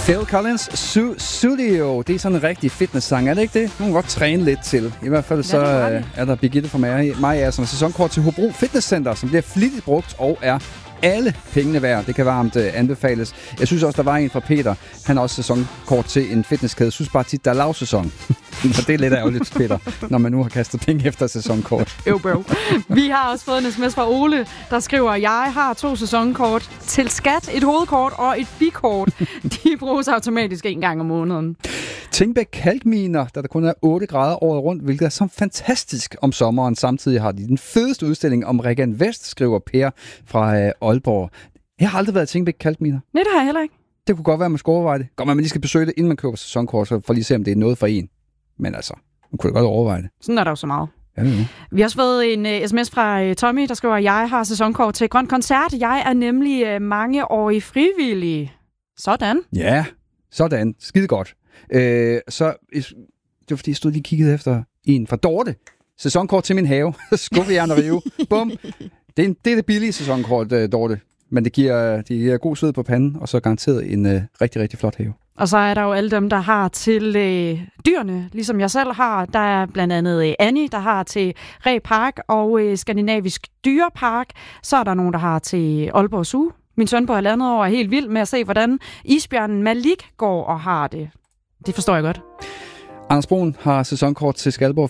Phil Collins, Studio. Det er sådan en rigtig fitnesssang, er det ikke det? Nu kan godt træne lidt til. I hvert fald så er der Birgitte fra Maja, som er sæsonkort til Hobro Fitnesscenter, som bliver flittigt brugt og er alle pengene værd. Det kan varmt anbefales. Jeg synes også, der var en fra Peter. Han har også sæsonkort til en fitnesskæde. Jeg synes bare tit, der er lavsæson. Og det er lidt ærgerligt, Peter, når man nu har kastet penge efter sæsonkort. Bro. Vi har også fået en sms fra Ole, der skriver, jeg har 2 sæsonkort til skat, et hovedkort og et bikort. De bruges automatisk 1 gang om måneden. Tingbæk Kalkminer, der kun er 8 grader året rundt, hvilket er så fantastisk om sommeren. Samtidig har de den fedeste udstilling om Regan Vest, skriver Per fra Aalborg. Jeg har aldrig været i Tingbæk Kalkminer. Nej, det har jeg heller ikke. Det kunne godt være, at man skulle overveje det. Godt, man lige skal besøge det, inden man køber sæsonkort, for lige at se, om det er noget for en. Men altså, man kunne godt overveje det. Sådan er der jo så meget. Ja, det er. Vi har også fået en sms fra Tommy, der skriver, jeg har sæsonkort til Grøn Koncert. Jeg er nemlig mangeårig frivillig. Sådan. Ja, sådan. Skide godt. Så det var fordi, jeg stod lige og kiggede efter en fra Dorte. Sæsonkort til min have. Skuffejern og rive. Bum. Det er det billige sæsonkort, Dorte. Men det giver god sved på panden, og så garanteret en rigtig, rigtig flot have. Og så er der jo alle dem, der har til dyrene, ligesom jeg selv har. Der er blandt andet Annie, der har til Reh Park og Skandinavisk Dyrepark. Så er der nogen, der har til Aalborg Zoo. Min søn på 1,5 år er helt vild med at se, hvordan isbjørnen Malik går og har det. Det forstår jeg godt. Anders Brun har sæsonkort til Skalborg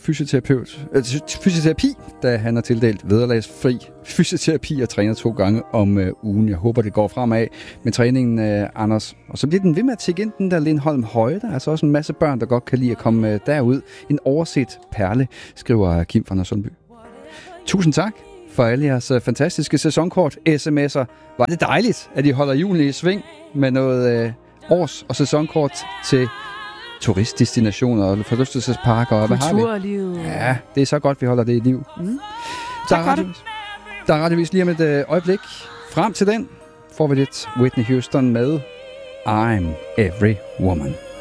fysioterapi, da han har tildelt vederlagsfri fysioterapi og træner 2 gange om ugen. Jeg håber, det går fremad med træningen, Anders. Og så bliver den ved med at tjekke ind den der Lindholm Høje. Der er altså også en masse børn, der godt kan lide at komme derud. En overset perle, skriver Kim fra Nørresundby. Tusind tak for alle jeres fantastiske sæsonkort sms'er. Var det dejligt, at I holder julen i sving med noget års- og sæsonkort til turistdestinationer og forlystelsesparker og hvad har vi? Kulturlivet. Ja, det er så godt, vi holder det i liv. Tak for det. Der er rettevis lige om et øjeblik. Frem til den får vi lidt Whitney Houston med I'm Every Woman.